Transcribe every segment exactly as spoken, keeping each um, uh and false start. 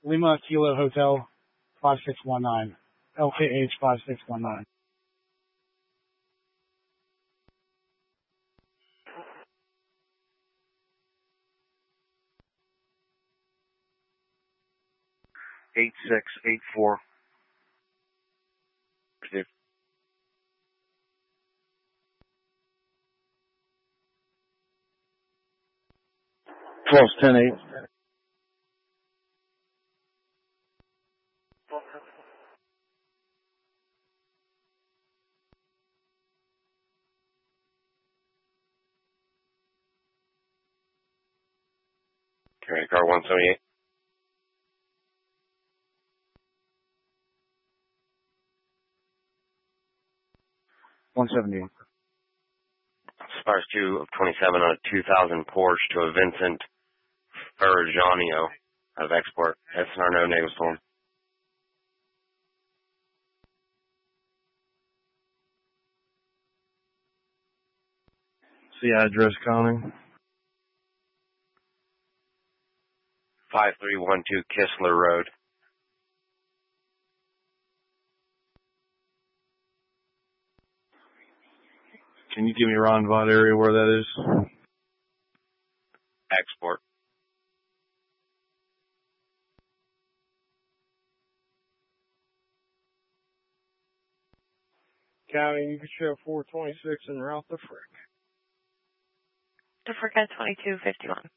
Lima Kilo Hotel five six one nine. L K H five six one nine. eight six eight four. twelve ten eight. Okay, car one seventy-eight. one seventy-eight. Spires two of twenty-seven on a two thousand Porsche to a Vincent Ferragiano out of export. S N R no name storm. See address counting. five three one two Kistler Road. Can you give me Ron Vaught area where that is? Export. County, you can show four twenty-six en route to Frick. To Frick at twenty-two fifty-one.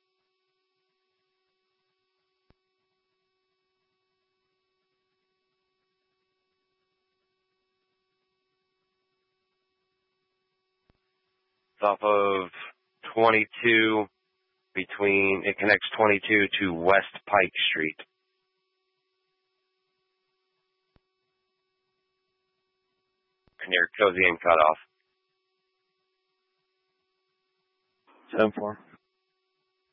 It's off of twenty-two between, it connects twenty-two to West Pike Street. Near Cozy and Cutoff. ten four.